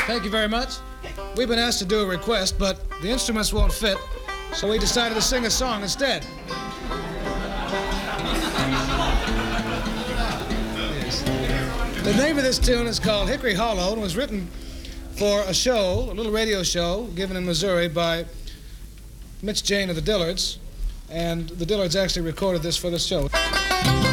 Thank you very much. We've been asked to do a request, but the instruments won't fit, so we decided to sing a song instead. Yes. The name of this tune is called Hickory Hollow and was written for a show, a little radio show given in Missouri by Mitch Jane of the Dillards, and the Dillards actually recorded this for the show.